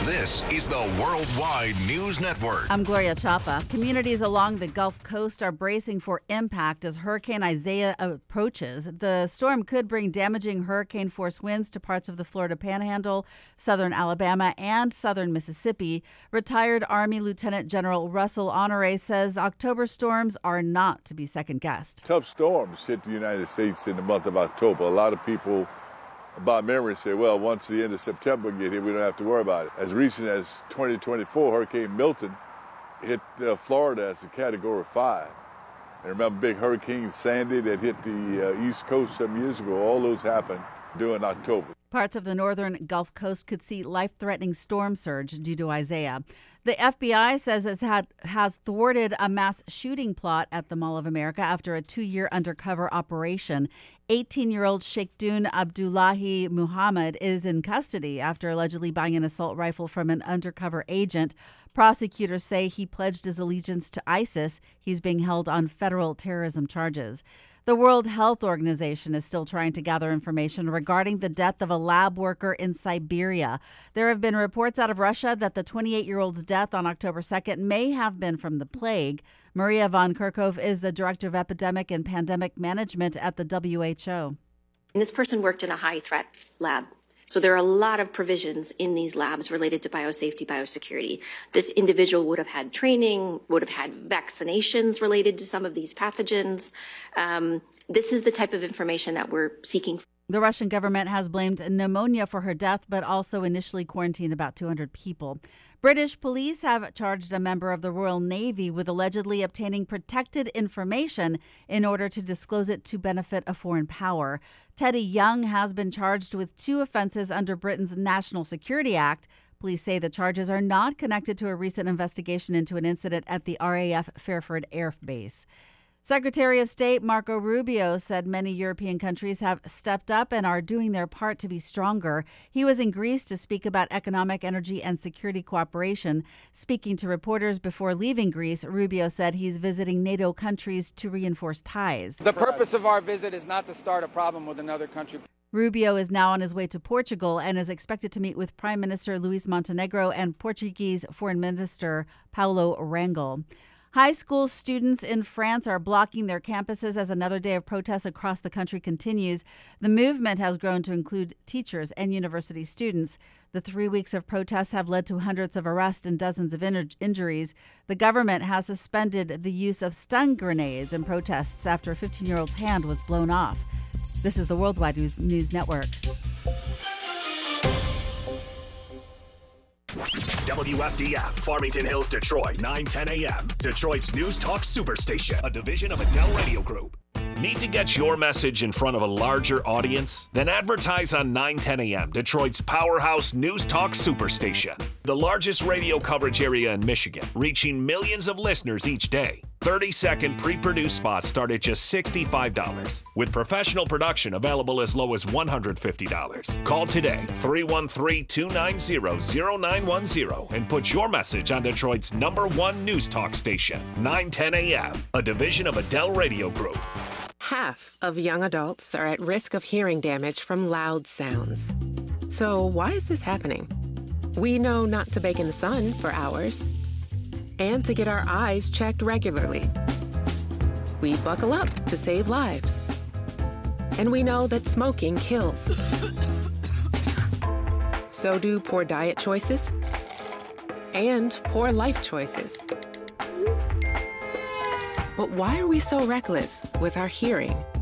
This is the Worldwide News Network. I'm Gloria Chapa. Communities along the Gulf Coast are bracing for impact as Hurricane Isaiah approaches. The storm could bring damaging hurricane-force winds to parts of the Florida Panhandle, southern Alabama, and southern Mississippi. Retired Army Lieutenant General Russell Honore says October storms are not to be second-guessed. Tough storms hit the United States in the month of October. A lot of people by memory say, well, once the end of September get here, we don't have to worry about it. As recent as 2024, Hurricane Milton hit Florida as a Category 5. And remember big Hurricane Sandy that hit the East Coast some years ago? All those happened during October. Parts of the northern Gulf Coast could see life-threatening storm surge due to Isaiah. The FBI says it has thwarted a mass shooting plot at the Mall of America after a 2-year undercover operation. 18-year-old Sheikhdun Abdullahi Muhammad is in custody after allegedly buying an assault rifle from an undercover agent. Prosecutors say he pledged his allegiance to ISIS. He's being held on federal terrorism charges. The World Health Organization is still trying to gather information regarding the death of a lab worker in Siberia. There have been reports out of Russia that the 28-year-old's death on October 2nd may have been from the plague. Maria von Kerkhove is the Director of Epidemic and Pandemic Management at the WHO. And this person worked in a high-threat lab. So there are a lot of provisions in these labs related to biosafety, biosecurity. This individual would have had training, would have had vaccinations related to some of these pathogens. This is the type of information that we're seeking. The Russian government has blamed pneumonia for her death, but also initially quarantined about 200 people. British police have charged a member of the Royal Navy with allegedly obtaining protected information in order to disclose it to benefit a foreign power. Teddy Young has been charged with 2 offenses under Britain's National Security Act. Police say the charges are not connected to a recent investigation into an incident at the RAF Fairford Air Base. Secretary of State Marco Rubio said many European countries have stepped up and are doing their part to be stronger. He was in Greece to speak about economic, energy, and security cooperation. Speaking to reporters before leaving Greece, Rubio said he's visiting NATO countries to reinforce ties. The purpose of our visit is not to start a problem with another country. Rubio is now on his way to Portugal and is expected to meet with Prime Minister Luis Montenegro and Portuguese Foreign Minister Paulo Rangel. High school students in France are blocking their campuses as another day of protests across the country continues. The movement has grown to include teachers and university students. The 3 weeks of protests have led to hundreds of arrests and dozens of injuries. The government has suspended the use of stun grenades in protests after a 15-year-old's hand was blown off. This is the Worldwide News Network. WFDF, Farmington Hills, Detroit, 9:10 a.m. Detroit's News Talk Superstation, a division of Adele Radio Group. Need to get your message in front of a larger audience? Then advertise on 9:10 a.m., Detroit's powerhouse News Talk Superstation. The largest radio coverage area in Michigan, reaching millions of listeners each day. 30-second pre-produced spots start at just $65, with professional production available as low as $150. Call today, 313-290-0910, and put your message on Detroit's #1 News Talk station, 9:10 a.m., a division of Adele Radio Group. Half of young adults are at risk of hearing damage from loud sounds. So why is this happening? We know not to bake in the sun for hours and to get our eyes checked regularly. We buckle up to save lives. And we know that smoking kills. So do poor diet choices and poor life choices. But why are we so reckless with our hearing?